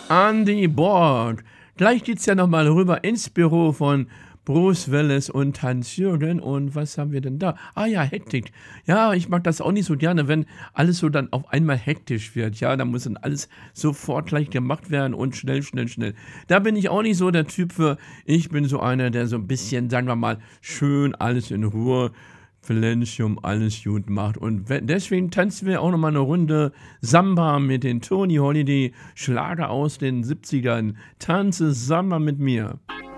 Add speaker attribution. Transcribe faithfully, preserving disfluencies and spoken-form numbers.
Speaker 1: An die Bord. Gleich geht's ja noch mal rüber ins Büro von Bruce Willis und Hans-Jürgen. Und was haben wir denn da? Ah ja, Hektik. Ja, ich mag das auch nicht so gerne, wenn alles so dann auf einmal hektisch wird. Ja, da muss dann alles sofort gleich gemacht werden und schnell, schnell, schnell. Da bin ich auch nicht so der Typ für. Ich bin so einer, der so ein bisschen, sagen wir mal, schön alles in Ruhe Flensium alles gut macht. Und we- deswegen tanzen wir auch noch mal eine Runde Samba mit den Tony Holiday Schlager aus den siebzigern. Tanze Samba mit mir.